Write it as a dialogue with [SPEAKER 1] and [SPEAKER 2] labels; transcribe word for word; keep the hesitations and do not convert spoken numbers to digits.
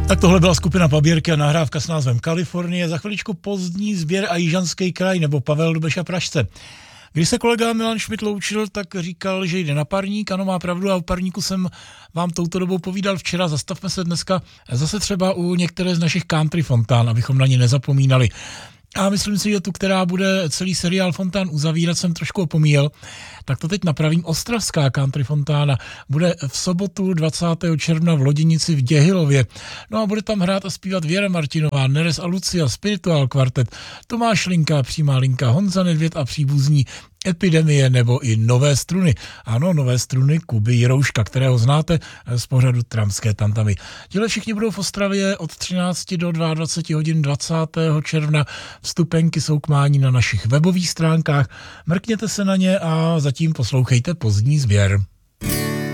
[SPEAKER 1] Tak tohle byla skupina Paběrky a nahrávka s názvem Kalifornie. Za chviličku Pozdní sběr a Jižanský kraj nebo Pavel Dubeš a Pražce. Když se kolega Milan Šmit loučil, tak říkal, že jde na parník. Ano, má pravdu, a o parníku jsem vám touto dobou povídal včera. Zastavme se dneska zase třeba u některé z našich country fontán, abychom na ně nezapomínali. A myslím si, že tu, která bude celý seriál fontán uzavírat, jsem trošku opomíjel. Tak to teď napravím. Ostravská country fontána bude v sobotu dvacátého června v Loděnici v Děhilově. No a bude tam hrát a zpívat Věra Martinová, Neres a Lucia, Spiritual kvartet, Tomáš Linka, Přímá linka, Honza Nedvěd a příbuzní, Epidemie nebo i Nové struny. Ano, Nové struny Kuby Jirouška, kterého znáte z pořadu Tramské tantamy. Těhle všichni budou v Ostravě od třinácti do dvaceti dvou hodin dvacátého června. Vstupenky jsou k mání na našich webových stránkách. Mrkněte se na ně a zatím poslouchejte Pozdní sběr.